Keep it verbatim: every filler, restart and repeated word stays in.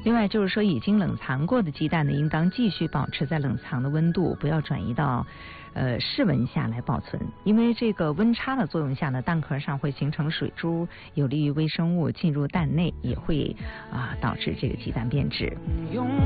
另外就是说，已经冷藏过的鸡蛋呢，应当继续保持在冷藏的温度，不要转移到呃室温下来保存，因为这个温差的作用下呢，蛋壳上会形成水珠，有利于微生物进入蛋内，也会啊、导致这个鸡蛋变质。